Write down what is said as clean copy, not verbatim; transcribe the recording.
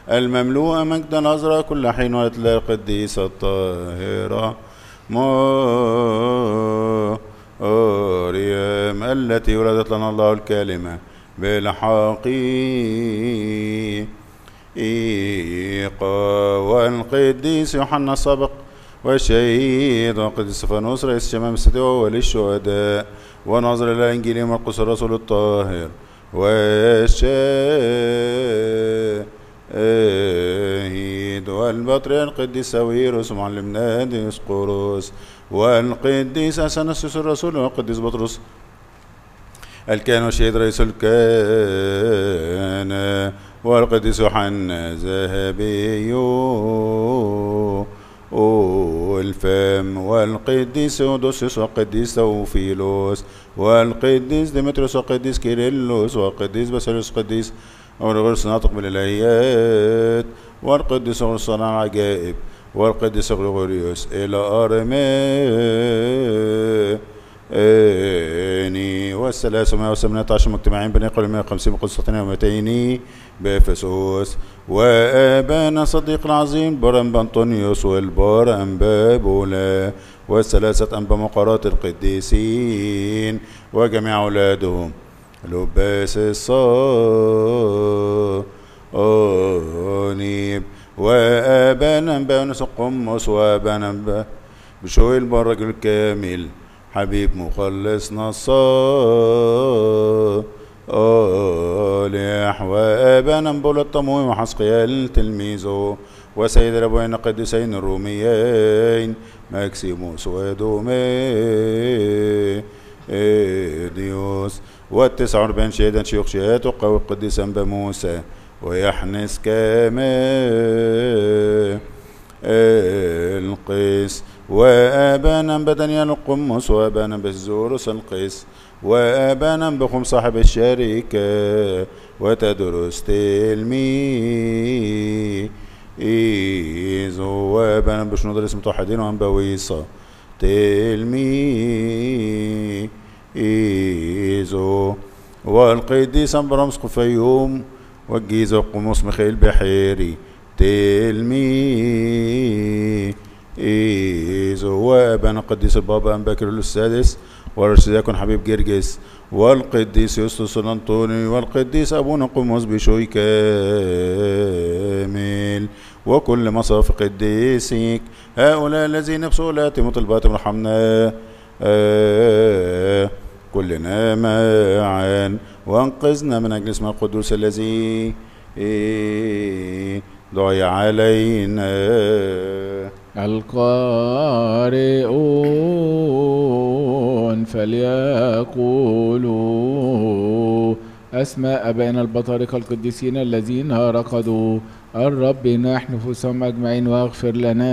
المملوءة مجدا أزرق كل حين وتلاقي القديسة الطاهرة مريم التي ولدت لنا الله الكلمة بالحقيقة، والقديس يوحنا السابق والشهيد والقديس استفانوس رئيس شمام الستة وللشهداء، ونظر إلى إنجيل مرقس الرسول الطاهر والشاهد والبطريرك القديس ساويروس معلمنا ديسقوروس والقديس أثناسيوس الرسول والقديس بطرس الكاهن والشهيد رئيس الكهنة والقديس يوحنا ذهبي والفم والقديس أودوسيوس والقديس توفيلوس والقديس ديمتريوس والقديس كيرلس والقديس باسيليوس والقديس أورغورس ناطق بالإلهيات والقديس أغرس صانع العجائب والقديس غريغوريوس إلى أرماني والثلاثمائة وثمانية عشر مجتمعين بين قول 150 بقسطنطينية و200 بأفسوس، وآبانا صديق العظيم برم أنطونيوس والبار أنبا بولا والثلاثة أنبا مقارات القديسين وجميع أولادهم لباس الصانيب، وآبانا أنبا يونس القمص وآبانا أنبا بشوي البرج الكامل حبيب مخلصنا الصالح، وآبانا بول الطموي وحسقيال تلميذه وسيد الأبوين القديسين الروميين ماكسيموس ودوميديوس و49 شهيدا شيوخ شهات وقوي القديس أنبا موسى ويحنس كما القيس، وآبانا بدنيان القمص وآبانا بالزورس القيس وآبانا بخم صاحب الشركة وتدرس تلميذ وآبانا بشنود الاسم متوحدين وأنبا ويصا تلميذ، والقديس أنبرامس قفيوم والجيزة وقمص ميخائيل بحيري تلميذ، وابانا القديس البابا أنبا كيرلس السادس والارشدياكون حبيب جرجس والقديس يوستوس الأنطوني والقديس أبونا قمص بشوي كامل وكل مصاف قديسيك هؤلاء الذين نفسه لا طلباتهم رحمنا كلنا معا وانقذنا من أجل اسم القدوس الذي دعي علينا. القارئون فليقولوا أسماء أبائنا البطاركة القديسين الذين رقدوا الرب نحن نفوسهم أجمعين واغفر لنا.